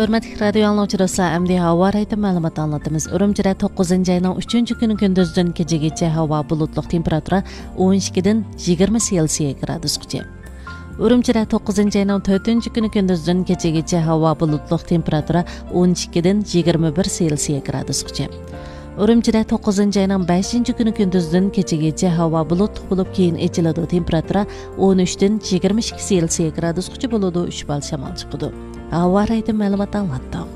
Hörmətli radio anlayıcılar, əmdi hava rayeti məlumat anlatımız. Urumchida 9-cı ayının 3-cü günü gündüzdən gecəgəcə hava bulutluq temperatura 12-dən 20 Selsiya gradusgacha. Urumchida 9-cı ayının 4-cü günü gündüzdən gecəgəcə hava bulutluq temperatura 12-dən 21 Selsiya gradusgacha. Urumchida 9-cı ayının 5-ci günü gündüzdən gecəgəcə hava bulutluq bo'lib keyin echiladi. Temperatura 13-dən 22 Selsiya gradusgacha bo'ladi. 3 bal shamol chiqadi. Hava rayeti məlumat anlatdı.